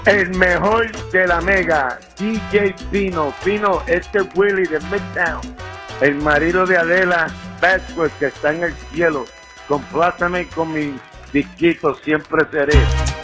El mejor de la mega, DJ Pino. Pino, este es Willy de Midtown. El marido de Adela Basquez, que está en el cielo. Complázame con mi disquito, siempre seré.